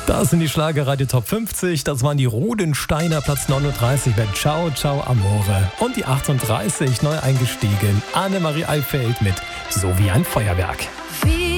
Das sind die Schlagerradio Top 50. Das waren die Rodensteiner, Platz 39 mit Ciao, Ciao, Amore. Und die 38, neu eingestiegen, Annemarie Alfeld mit So wie ein Feuerwerk. Wie